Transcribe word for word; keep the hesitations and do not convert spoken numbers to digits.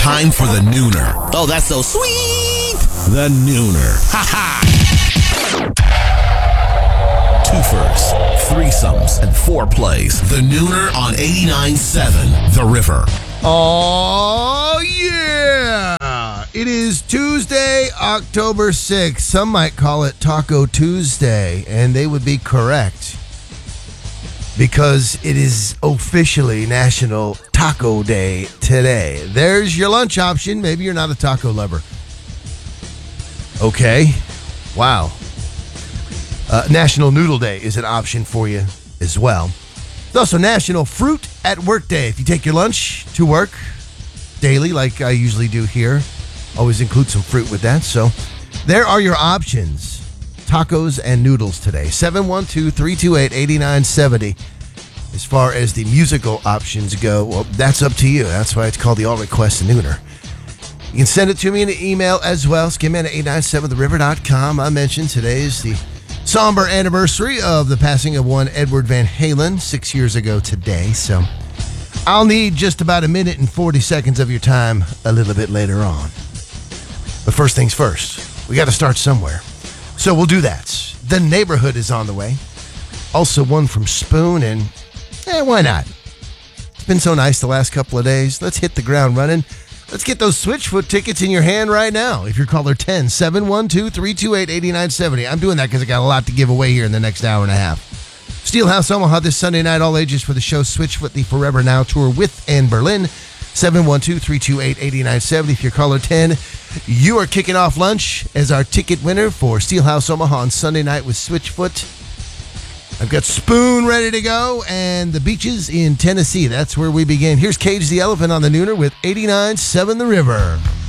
Time for the Nooner. Oh, that's so sweet. The Nooner. Ha ha. Twofers, threesomes, and foreplays. The Nooner on eighty-nine point seven The River. Oh, yeah. It is Tuesday, October sixth. Some might call it Taco Tuesday, and they would be correct because it is officially National Taco Day today. There's your lunch option. Maybe you're not a taco lover. Okay. Wow. Uh, National Noodle Day is an option for you as well. It's also National Fruit at Work Day. If you take your lunch to work daily, like I usually do here, always include some fruit with that. So there are your options. Tacos and noodles today. seven one two, three two eight, eight nine seven zero. As far as the musical options go, well, that's up to you. That's why it's called the All Request Nooner. You can send it to me in an email as well. Skimman at eight nine seven the river dot com. I mentioned today is the somber anniversary of the passing of one Edward Van Halen six years ago today. So I'll need just about a minute and forty seconds of your time a little bit later on. But first things first, we got to start somewhere. So we'll do that. The Neighborhood is on the way. Also one from Spoon, and eh, why not? It's been so nice the last couple of days. Let's hit the ground running. Let's get those Switchfoot tickets in your hand right now. If you're caller ten, seven one two, three two eight, eight nine seven zero. I'm doing that because I got a lot to give away here in the next hour and a half. Steelhouse Omaha this Sunday night, all ages for the show Switchfoot, the Forever Now tour with Anne Berlin. seven one two, three two eight, eight nine seven zero. If you're caller ten, you are kicking off lunch as our ticket winner for Steelhouse Omaha on Sunday night with Switchfoot. I've got Spoon ready to go, and the beaches in Tennessee. That's where we begin. Here's Cage the Elephant on the Nooner with eighty-nine point seven The River.